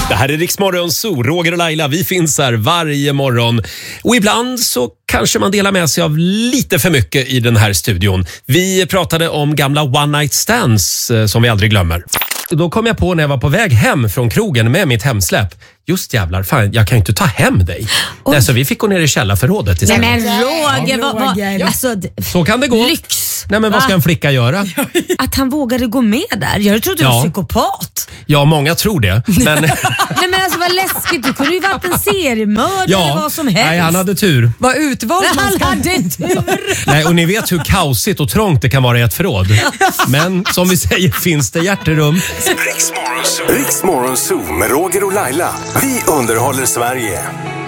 Det här är Rix Morgon Zoo, Roger och Laila. Vi finns här varje morgon. Och ibland så kanske man delar med sig av lite för mycket i den här studion. Vi pratade om gamla one night stands som vi aldrig glömmer. Då kom jag på när jag var på väg hem från krogen med mitt hemsläpp. Just jävlar, fan, jag kan ju inte ta hem dig. Nej, så vi fick gå ner i källarförrådet istället. Nej men Roger, alltså, så kan det gå. Lyx. Nej men vad ska en flicka göra? Att han vågade gå med där. Jag trodde du var psykopat. Ja, många tror det. Men... Nej men alltså vad läskigt. Du kunde ju varit en seriemördare eller vad som helst. Nej, han hade tur. Vad utvald han hade tur. Nej, och ni vet hur kaosigt och trångt det kan vara i ett förråd. Men som vi säger, finns det hjärterum. Rix Morgon Zoo med Roger och Laila. Vi underhåller Sverige.